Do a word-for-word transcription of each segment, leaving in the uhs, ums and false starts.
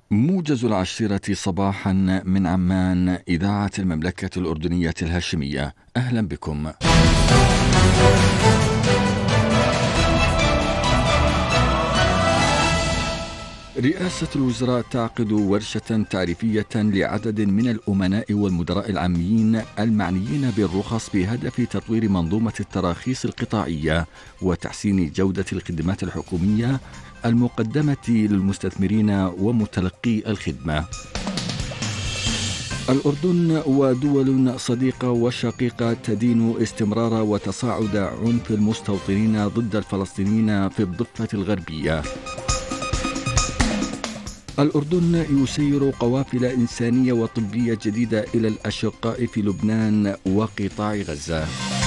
موجز العاشرة صباحا من عمان، إذاعة المملكة الأردنية الهاشمية. أهلا بكم. رئاسة الوزراء تعقد ورشة تعريفية لعدد من الأمناء والمدراء العامين المعنيين بالرخص بهدف تطوير منظومة التراخيص القطاعية وتحسين جودة الخدمات الحكومية المقدمة للمستثمرين ومتلقي الخدمة. الأردن ودول صديقة وشقيقة تدين استمرار وتصاعد عنف المستوطنين ضد الفلسطينيين في الضفة الغربية. الأردن يسير قوافل إنسانية وطبية جديدة إلى الأشقاء في لبنان وقطاع غزة.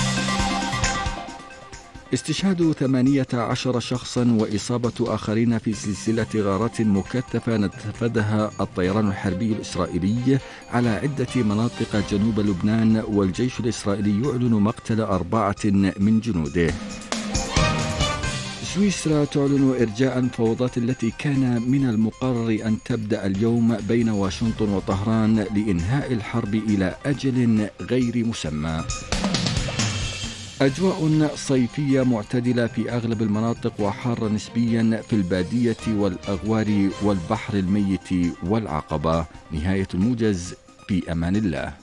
استشهاد ثمانية عشر شخصا وإصابة آخرين في سلسلة غارات مكثفة نفذها الطيران الحربي الإسرائيلي على عدة مناطق جنوب لبنان، والجيش الإسرائيلي يعلن مقتل أربعة من جنوده. سويسرا تعلن إرجاء الفوضات التي كان من المقرر أن تبدأ اليوم بين واشنطن وطهران لإنهاء الحرب إلى أجل غير مسمى. أجواء صيفية معتدلة في أغلب المناطق وحارة نسبيا في البادية والأغوار والبحر الميت والعقبة. نهاية الموجز، في أمان الله.